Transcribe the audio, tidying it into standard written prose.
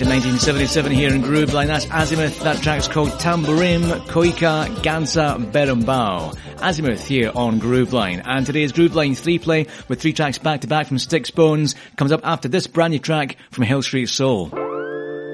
to 1977 here in Grooveline. That's Azimuth. That track's called Tamborim, Koika, Gansa, Berumbao. Azimuth here on Grooveline. And today's Grooveline 3-play with 3 tracks back to back from Sticks Bones comes up after this brand new track from Hill Street Soul.